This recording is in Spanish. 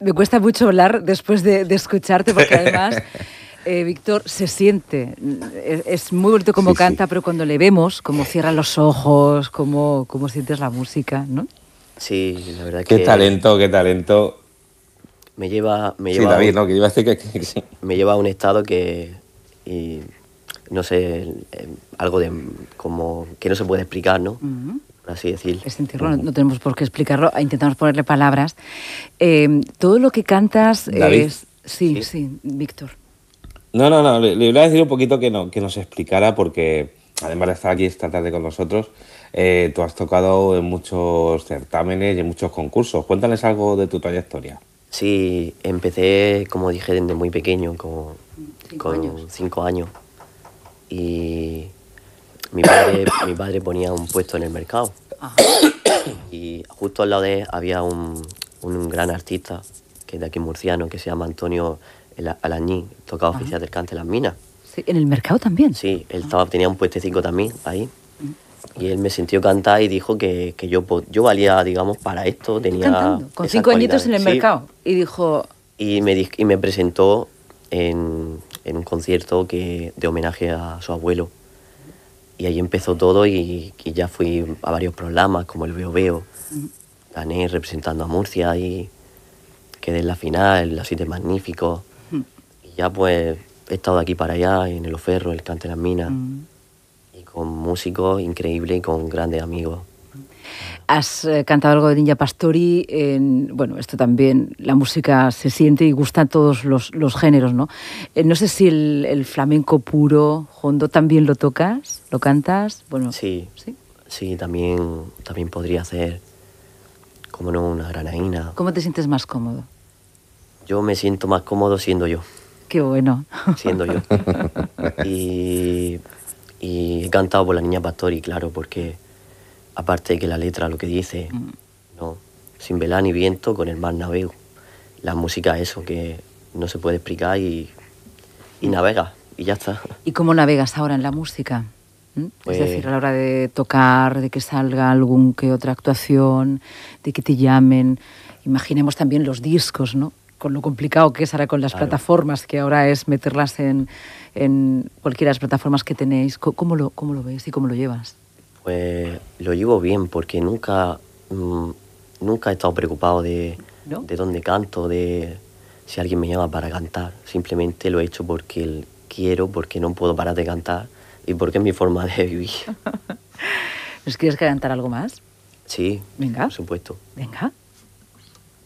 Me cuesta mucho hablar después de escucharte, porque además, Víctor, se siente. Es muy bonito como canta, pero cuando le vemos, cómo cierra los ojos, cómo sientes la música, ¿no? Sí, la verdad Qué que talento, qué talento. me lleva, me Sí, lleva a David, un, ¿no? Que iba a decir me lleva a un estado y, no sé, algo de como que no se puede explicar, ¿no? Por así decir. Es sentirlo, no tenemos por qué explicarlo, intentamos ponerle palabras. Todo lo que cantas David. es... Sí, Víctor. No, le iba a decir un poquito que nos explicara, porque además de estar aquí esta tarde con nosotros, tú has tocado en muchos certámenes y en muchos concursos. Cuéntanos algo de tu trayectoria. Sí, empecé, como dije, desde muy pequeño, con 5 años. Y mi padre ponía un puesto en el mercado. Ajá. Y justo al lado de él había un gran artista, que es de aquí murciano, que se llama Antonio Alañí, tocaba oficial del cante en las minas. Sí, ¿en el mercado también? Sí, él tenía un puestecico también ahí. Y él me sintió cantar y dijo que yo valía, digamos, para esto. Tenía cantando, con esas 5 añitos en el cualidades. mercado. Y dijo... Y me presentó en un concierto de homenaje a su abuelo. Y ahí empezó todo y ya fui a varios programas, como el Veo Veo. Gané representando a Murcia y quedé en la final, los 7 magníficos. Y ya pues he estado de aquí para allá, en el Oferro, el Cante de las Minas. Y con músicos increíbles y con grandes amigos. Has cantado algo de Ninja Pastori. Bueno, esto también, la música se siente y gusta a todos los géneros, ¿no? No sé si el flamenco puro, hondo, ¿también lo tocas? ¿Lo cantas? Bueno, sí, también podría hacer, como no, una granaína. ¿Cómo te sientes más cómodo? Yo me siento más cómodo siendo yo. Qué bueno. Siendo yo. Y he cantado por la Niña Pastori, claro, porque aparte de que la letra lo que dice, no, sin vela ni viento, con el mar navego. La música es eso, que no se puede explicar y navega, y ya está. ¿Y cómo navegas ahora en la música? Pues, es decir, a la hora de tocar, de que salga algún que otra actuación, de que te llamen. Imaginemos también los discos, ¿no? Con lo complicado que es ahora con las plataformas, que ahora es meterlas en cualquiera de las plataformas que tenéis. ¿Cómo lo ves y cómo lo llevas? Pues lo llevo bien, porque nunca he estado preocupado de dónde canto, de si alguien me llama para cantar. Simplemente lo he hecho porque quiero, porque no puedo parar de cantar y porque es mi forma de vivir. ¿Nos quieres cantar algo más? Sí, venga. por supuesto. Venga.